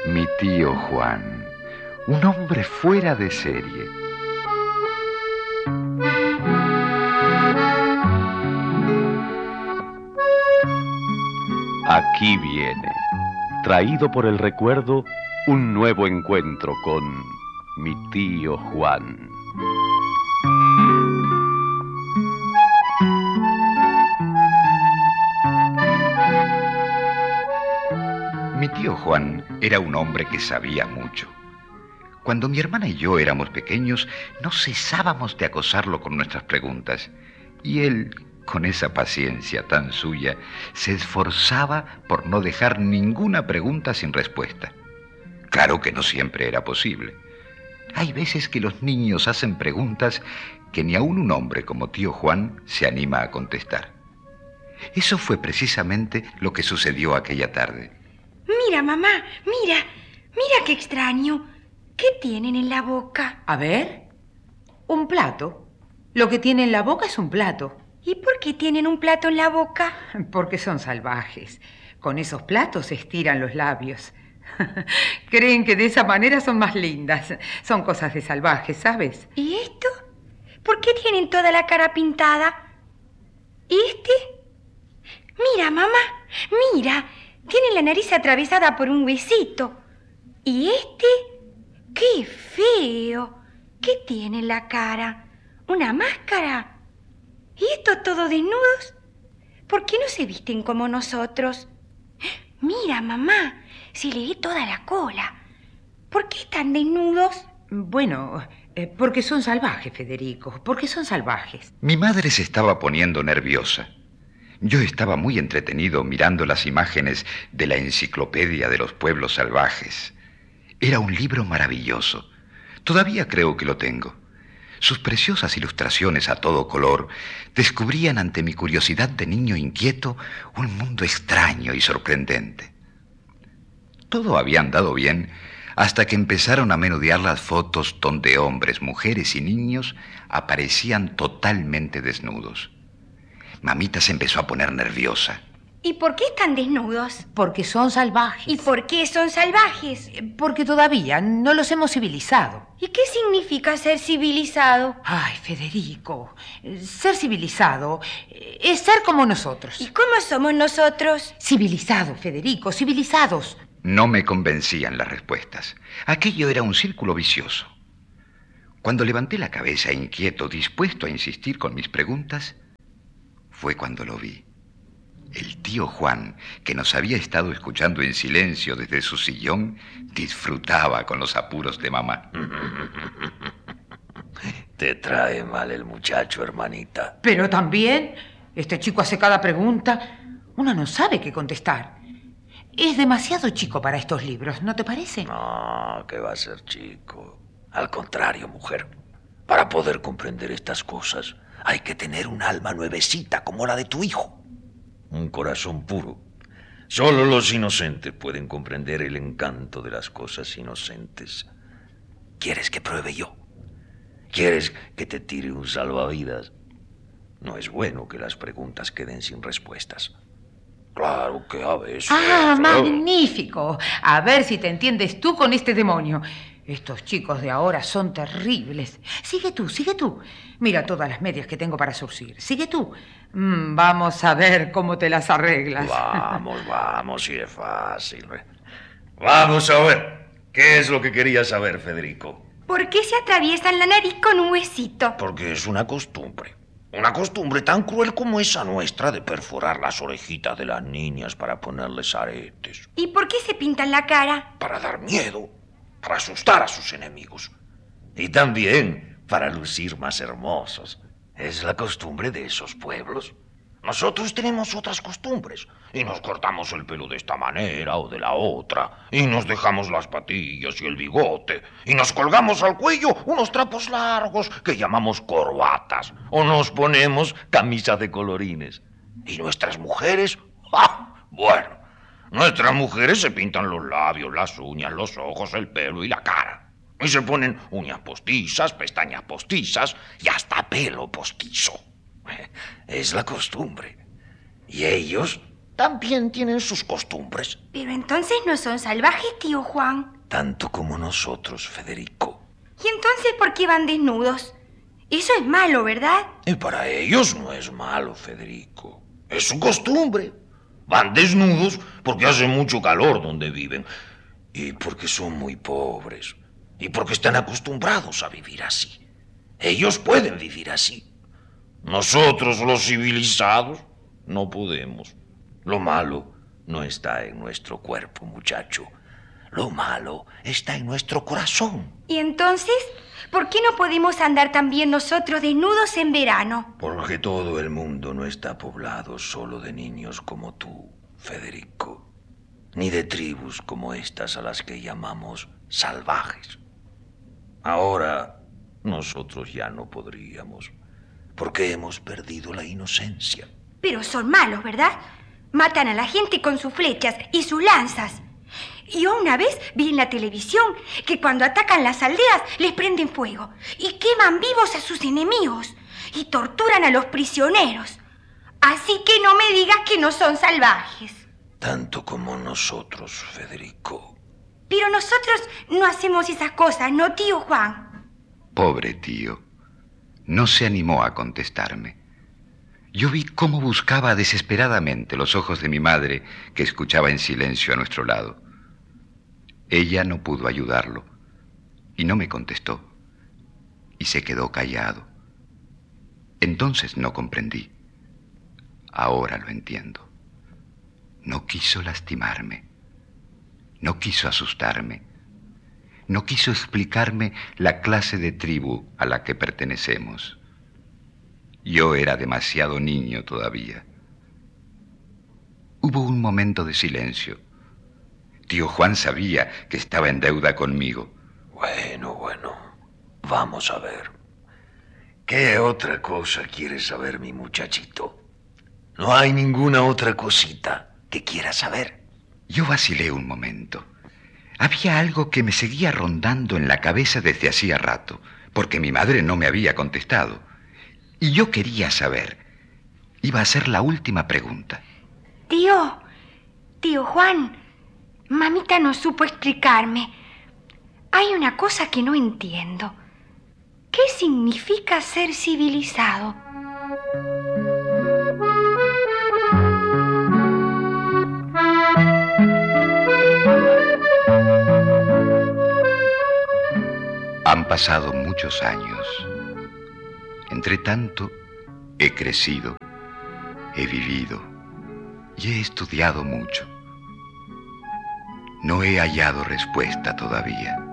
Mi tío Juan, un hombre fuera de serie. Aquí viene, traído por el recuerdo, un nuevo encuentro con mi tío Juan. Mi tío Juan era un hombre que sabía mucho. Cuando mi hermana y yo éramos pequeños, no cesábamos de acosarlo con nuestras preguntas. Y él, con esa paciencia tan suya, se esforzaba por no dejar ninguna pregunta sin respuesta. Claro que no siempre era posible. Hay veces que los niños hacen preguntas que ni aun un hombre como tío Juan se anima a contestar. Eso fue precisamente lo que sucedió aquella tarde. Mira, mamá, mira qué extraño. ¿Qué tienen en la boca? A ver, un plato. Lo que tiene en la boca es un plato. ¿Y por qué tienen un plato en la boca? Porque son salvajes. Con esos platos se estiran los labios. Creen que de esa manera son más lindas. Son cosas de salvajes, ¿sabes? ¿Y esto? ¿Por qué tienen toda la cara pintada? ¿Y este? Mira, mamá, mira. Tienen la nariz atravesada por un huesito. ¿Y este? ¡Qué feo! ¿Qué tiene en la cara? ¿Una máscara? ¿Y estos todos desnudos? ¿Por qué no se visten como nosotros? Mira, mamá, se le ve toda la cola. ¿Por qué están desnudos? Bueno, porque son salvajes, Federico, porque son salvajes. Mi madre se estaba poniendo nerviosa. Yo estaba muy entretenido mirando las imágenes de la Enciclopedia de los Pueblos Salvajes. Era un libro maravilloso. Todavía creo que lo tengo. Sus preciosas ilustraciones a todo color descubrían ante mi curiosidad de niño inquieto un mundo extraño y sorprendente. Todo había andado bien hasta que empezaron a menudear las fotos donde hombres, mujeres y niños aparecían totalmente desnudos. Mamita se empezó a poner nerviosa. ¿Y por qué están desnudos? Porque son salvajes. ¿Y por qué son salvajes? Porque todavía no los hemos civilizado. ¿Y qué significa ser civilizado? Ay, Federico, ser civilizado es ser como nosotros. ¿Y cómo somos nosotros? Civilizados, Federico, civilizados. No me convencían las respuestas. Aquello era un círculo vicioso. Cuando levanté la cabeza inquieto, dispuesto a insistir con mis preguntas, fue cuando lo vi. El tío Juan, que nos había estado escuchando en silencio desde su sillón, disfrutaba con los apuros de mamá. Te trae mal el muchacho, hermanita. Pero también, este chico hace cada pregunta. Uno no sabe qué contestar. Es demasiado chico para estos libros, ¿no te parece? No, que va a ser chico. Al contrario, mujer. Para poder comprender estas cosas, hay que tener un alma nuevecita como la de tu hijo. Un corazón puro. Solo los inocentes pueden comprender el encanto de las cosas inocentes. ¿Quieres que pruebe yo? ¿Quieres que te tire un salvavidas? No es bueno que las preguntas queden sin respuestas. Claro que a veces... ¡Ah, magnífico! A ver si te entiendes tú con este demonio. Estos chicos de ahora son terribles. Sigue tú, sigue tú. Mira todas las medias que tengo para surcir. Sigue tú. Vamos a ver cómo te las arreglas. Vamos, si es fácil. Vamos a ver. ¿Qué es lo que querías saber, Federico? ¿Por qué se atraviesan la nariz con un huesito? Porque es una costumbre. Una costumbre tan cruel como esa nuestra de perforar las orejitas de las niñas para ponerles aretes. ¿Y por qué se pintan la cara? Para dar miedo, para asustar a sus enemigos. Y también para lucir más hermosos. Es la costumbre de esos pueblos. Nosotros tenemos otras costumbres. Y nos cortamos el pelo de esta manera o de la otra. Y nos dejamos las patillas y el bigote. Y nos colgamos al cuello unos trapos largos que llamamos corbatas. O nos ponemos camisas de colorines. ¿Y nuestras mujeres? ¡Ah! Bueno, nuestras mujeres se pintan los labios, las uñas, los ojos, el pelo y la cara. Y se ponen uñas postizas, pestañas postizas y hasta pelo postizo. Es la costumbre. Y ellos también tienen sus costumbres. Pero entonces no son salvajes, tío Juan. Tanto como nosotros, Federico. ¿Y entonces por qué van desnudos? Eso es malo, ¿verdad? Y para ellos no es malo, Federico. Es su costumbre. Van desnudos porque hace mucho calor donde viven. Y porque son muy pobres. Y porque están acostumbrados a vivir así. Ellos pueden vivir así. Nosotros, los civilizados, no podemos. Lo malo no está en nuestro cuerpo, muchacho. Lo malo está en nuestro corazón. ¿Y entonces por qué no podemos andar también nosotros desnudos en verano? Porque todo el mundo no está poblado solo de niños como tú, Federico. Ni de tribus como estas a las que llamamos salvajes. Ahora nosotros ya no podríamos, porque hemos perdido la inocencia. Pero son malos, ¿verdad? Matan a la gente con sus flechas y sus lanzas. Yo una vez vi en la televisión que cuando atacan las aldeas les prenden fuego y queman vivos a sus enemigos y torturan a los prisioneros. Así que no me digas que no son salvajes. Tanto como nosotros, Federico. Pero nosotros no hacemos esas cosas, ¿no, tío Juan? Pobre tío. No se animó a contestarme. Yo vi cómo buscaba desesperadamente los ojos de mi madre, que escuchaba en silencio a nuestro lado. Ella no pudo ayudarlo y no me contestó y se quedó callado. Entonces no comprendí. Ahora lo entiendo. No quiso lastimarme, no quiso asustarme, no quiso explicarme la clase de tribu a la que pertenecemos. Yo era demasiado niño todavía. Hubo un momento de silencio. Tío Juan sabía que estaba en deuda conmigo. Bueno, vamos a ver. ¿Qué otra cosa quieres saber, mi muchachito? ¿No hay ninguna otra cosita que quieras saber? Yo vacilé un momento. Había algo que me seguía rondando en la cabeza desde hacía rato, porque mi madre no me había contestado. Y yo quería saber. Iba a ser la última pregunta. Tío Juan, mamita no supo explicarme. Hay una cosa que no entiendo. ¿Qué significa ser civilizado? Han pasado muchos años. Entre tanto, he crecido, he vivido y he estudiado mucho. No he hallado respuesta todavía.